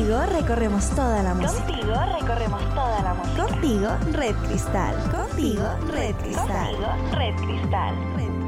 Contigo recorremos toda la música. Contigo recorremos toda la música. Contigo, Red Cristal. Contigo, Red Cristal. Contigo, Red Cristal.